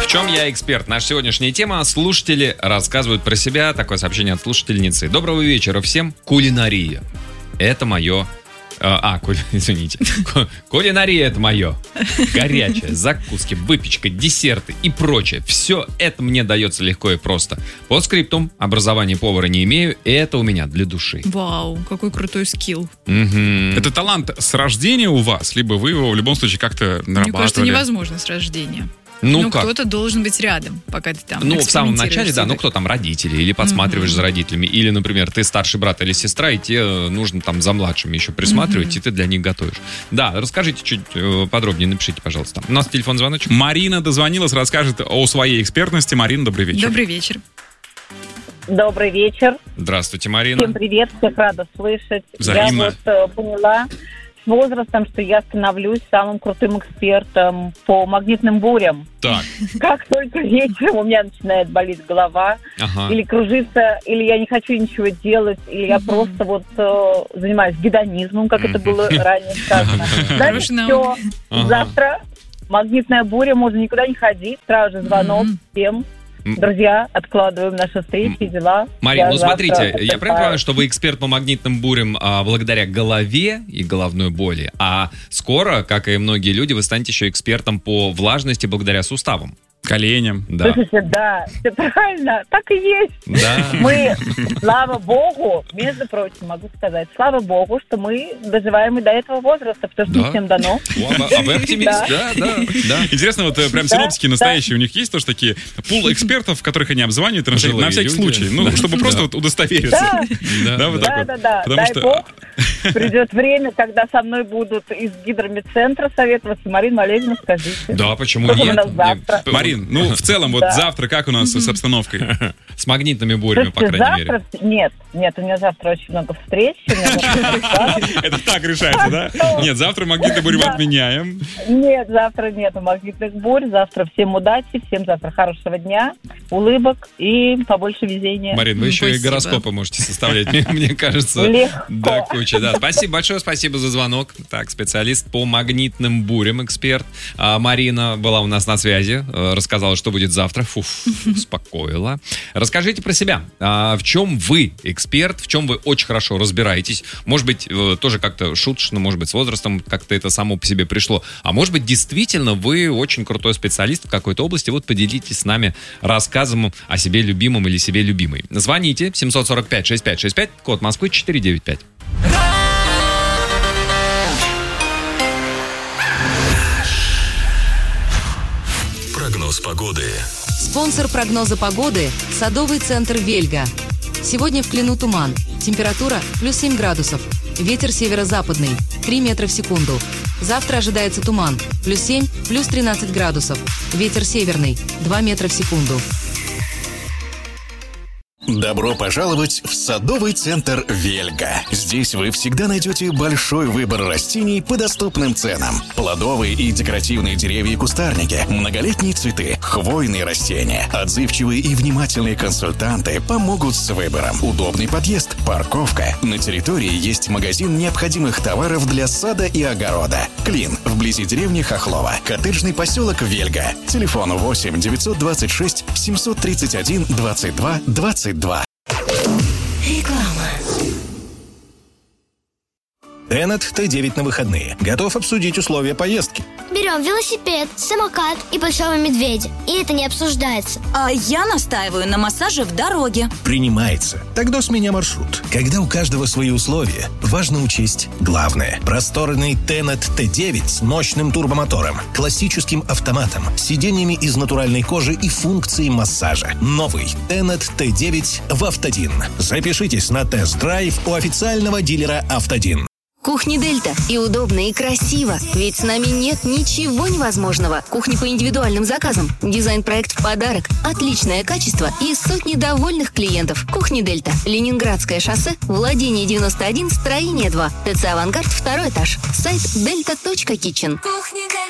чем я эксперт? Наша сегодняшняя тема. Слушатели рассказывают про себя. Такое сообщение от слушательницы. Доброго вечера всем. Кулинария. Это мое... извините. Кулинария — это мое. Горячее, закуски, выпечка, десерты и прочее. Все это мне дается легко и просто. По скриптум, образования повара не имею, и это у меня для души. Вау, какой крутой скилл. Это талант с рождения у вас, либо вы его в любом случае как-то нарабатывали? Мне кажется, невозможно с рождения. Ну как? Кто-то должен быть рядом, пока ты там в самом начале, да, экспериментируешь. кто там, родители, или подсматриваешь за родителями, или, например, ты старший брат или сестра, и тебе нужно там за младшими еще присматривать, и ты для них готовишь. Да, расскажите чуть подробнее, напишите, пожалуйста. У нас телефон звоночек. Марина дозвонилась, расскажет о своей экспертности. Марина, добрый вечер. Добрый вечер. Добрый вечер. Здравствуйте, Марина. Всем привет, всех рада слышать. Взаимно. Я поняла с возрастом, что я становлюсь самым крутым экспертом по магнитным бурям. Так. Как только вечером у меня начинает болеть голова, или кружиться, или я не хочу ничего делать, или я просто занимаюсь гедонизмом, как это было ранее сказано. Дальше все. Завтра магнитная буря, можно никуда не ходить, сразу же звонок всем. Друзья, откладываем наши встречи, дела. Марина, смотрите, я правильно понимаю, что вы эксперт по магнитным бурям благодаря голове и головной боли, а скоро, как и многие люди, вы станете еще экспертом по влажности благодаря суставам. Коленям. Да. Слушайте, да, все правильно, так и есть. Да. Мы, слава богу, между прочим, могу сказать, слава богу, что мы доживаем и до этого возраста, потому что не всем дано. А вы оптимист, да. Интересно, прям синоптики настоящие, у них есть тоже такие пул экспертов, которых они обзванивают на всякий случай, чтобы просто удостовериться. Да, вот так вот. Да. Дай бог, придет время, когда со мной будут из гидромедцентра советоваться. Марина Валерьевна, скажите. Да, почему нет? Марин, в целом, завтра как у нас с обстановкой? С магнитными бурями, по крайней мере. Нет, у меня завтра очень много встреч. Это так решается, да? Нет, завтра магнитные бури мы отменяем. Нет, завтра нету магнитных бурь. Завтра всем удачи, всем завтра хорошего дня, улыбок и побольше везения. Марин, вы еще и гороскопы можете составлять, мне кажется. Легко. Да, куча, да. Спасибо большое, спасибо за звонок. Так, специалист по магнитным бурям, эксперт. Марина была у нас на связи, рассказала, что будет завтра. Успокоила. Расскажите про себя. В чем вы эксперт, в чем вы очень хорошо разбираетесь? Может быть, тоже как-то шуточно, может быть, с возрастом как-то это само по себе пришло. А может быть, действительно, вы очень крутой специалист в какой-то области. Вот поделитесь с нами рассказом о себе любимом или себе любимой. Звоните 745-6565, код Москвы 495. Прогноз погоды. Спонсор прогноза погоды – садовый центр «Вельга». Сегодня в Клину туман. Температура плюс 7 градусов. Ветер северо-западный 3 метра в секунду. Завтра ожидается туман. Плюс 7, плюс 13 градусов. Ветер северный 2 метра в секунду. Добро пожаловать в садовый центр «Вельга». Здесь вы всегда найдете большой выбор растений по доступным ценам. Плодовые и декоративные деревья и кустарники, многолетние цветы, хвойные растения. Отзывчивые и внимательные консультанты помогут с выбором. Удобный подъезд, парковка. На территории есть магазин необходимых товаров для сада и огорода. Клин, вблизи деревни Хохлова. Коттеджный поселок «Вельга». Телефон 8 926 731 22 22. Реклама. Тенет Т9 на выходные. Готов обсудить условия поездки? Берем велосипед, самокат и большого медведя. И это не обсуждается. А я настаиваю на массаже в дороге. Принимается. Тогда с меня маршрут. Когда у каждого свои условия, важно учесть главное. Просторный Тенет Т9 с мощным турбомотором, классическим автоматом, сиденьями из натуральной кожи и функцией массажа. Новый Тенет Т9 в Автодин. Запишитесь на тест-драйв у официального дилера Автодин. Кухни Дельта. И удобно, и красиво. Ведь с нами нет ничего невозможного. Кухни по индивидуальным заказам. Дизайн-проект в подарок. Отличное качество и сотни довольных клиентов. Кухни Дельта. Ленинградское шоссе. Владение 91, строение 2. ТЦ «Авангард», 2-й этаж. Сайт delta.kitchen.